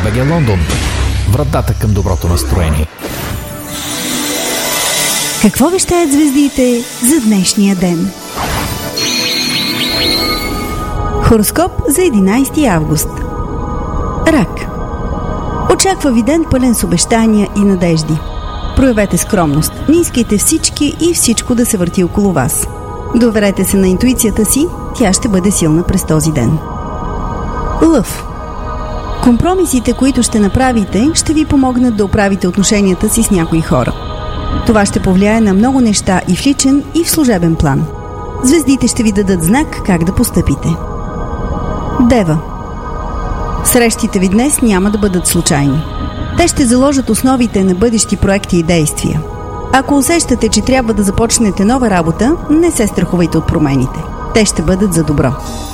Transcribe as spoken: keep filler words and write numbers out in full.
БГ Лондон. Вратата към доброто настроение. Какво вещаят звездите за днешния ден? Хороскоп за единайсети август. Рак. Очаква ви ден пълен с обещания и надежди. Проявете скромност, не искайте всички и всичко да се върти около вас. Доверете се на интуицията си, тя ще бъде силна през този ден. Лъв. Компромисите, които ще направите, ще ви помогнат да оправите отношенията си с някои хора. Това ще повлияе на много неща и в личен, и в служебен план. Звездите ще ви дадат знак как да постъпите. Дева. Срещите ви днес няма да бъдат случайни. Те ще заложат основите на бъдещи проекти и действия. Ако усещате, че трябва да започнете нова работа, не се страхувайте от промените. Те ще бъдат за добро.